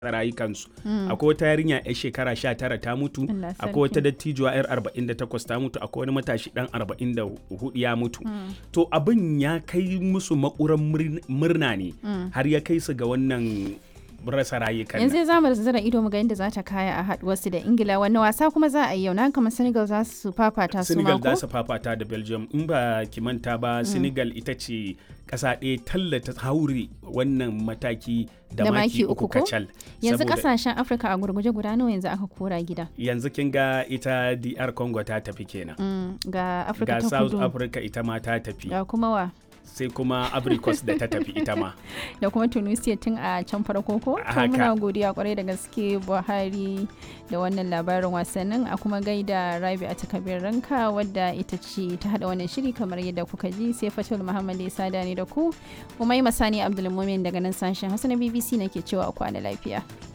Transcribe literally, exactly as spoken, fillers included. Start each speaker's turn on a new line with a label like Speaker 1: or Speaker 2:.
Speaker 1: rayukansu. Akwai wata yarinya yar shekara sha tara ta mutu, akwai wata dattijuwa yar arba'in da takwas ta mutu, akwai wani matashi dan arba'in da hudu ya mutu. To abin ya kai musu makuran murna ne har ya kai su ga wannan rasa rayukan.
Speaker 2: Yanzu za mu zira ido mu ga inda za ta kaya a haduwarsu da Ingila. Wani wasa kuma za a yi yau? Na kamar Senegal za su fafata su
Speaker 1: Senegal
Speaker 2: mako?
Speaker 1: za su fafata da Belgium. In ba ki manta ba, Senegal ita ce kasa ɗaya tallata haure wannan mataki da,
Speaker 2: Da
Speaker 1: maki
Speaker 2: maki
Speaker 1: uku
Speaker 2: uku ko?
Speaker 1: kacal.
Speaker 2: Yanzu
Speaker 1: Saboda
Speaker 2: kasashen Afirka a gurguje guda nawa yanzu aka kora gida?
Speaker 1: yanzu kin ga ita D R Congo ta tafi kenan.
Speaker 2: Mm, ga Afirka
Speaker 1: Ga
Speaker 2: ta
Speaker 1: South
Speaker 2: kudu.
Speaker 1: Africa ita ma ta tafi.
Speaker 2: Ga kuma wa?
Speaker 1: Sai kuma Ivory Coast da ta tafi ita ma.
Speaker 2: Da kuma Tunisia tun a can farko ko? To
Speaker 1: Haka.
Speaker 2: muna godiya kwarai da gaske Buhari da wannan labarin wasannin, a kuma gaida Rabi'atu Kabir Ranka wadda ita ce ta hada wannan shiri kamar yadda kuka ji, sai Fatul Muhammad ya sada ni da ku. Umaima Sani Abdulmumin daga nan sashen Hausa na B B C nake cewa ku kwana lafiya.